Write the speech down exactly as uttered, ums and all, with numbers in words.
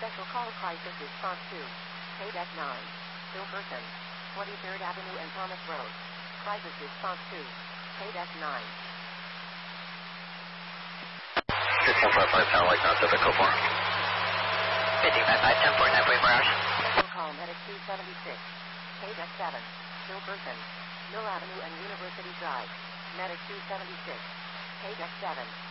Special call crisis response to K-Deck nine. Bill Person. twenty-third Avenue and Thomas Road. Crisis response to K-Deck nine. fifteen five five, Tower Lake, North Pacific, four. fifteen five five, ten four, nine forty-four hours. Phone call Medic two seventy-six. K-Deck seven. Bill Person. Mill Avenue and University Drive. Medic two seventy-six. K-Deck seven.